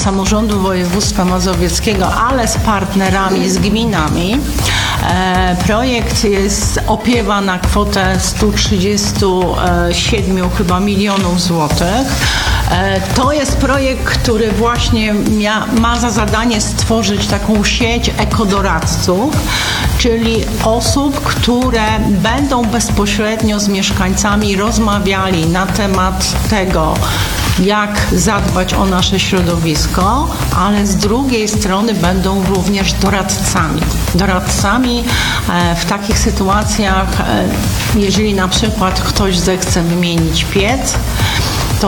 samorządu województwa mazowieckiego, ale z partnerami, z gminami. Projekt opiewa na kwotę 137 chyba milionów złotych. To jest projekt, który właśnie ma za zadanie stworzyć taką sieć ekodoradców, czyli osób, które będą bezpośrednio z mieszkańcami rozmawiali na temat tego, jak zadbać o nasze środowisko, ale z drugiej strony będą również doradcami. Doradcami w takich sytuacjach, jeżeli na przykład ktoś zechce wymienić piec,